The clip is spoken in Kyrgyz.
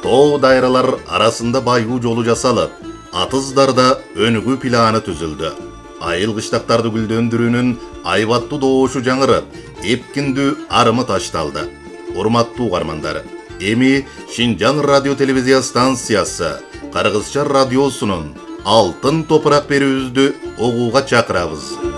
Too dайралар арасында байгуу жолу жасалып, атыздарда өнүгүү планы түзүлдү. Айыл кыштактарды гүлдөндүрүүнүн айбаттуу доошу жаңырып, эпкиндүү арымы ташталды. Урматтуу угармандар, эми Шинжаң радио телевизия станциясы Кыргызча радиосунун Алтын топурак берүүбүздү угууга чакырабыз.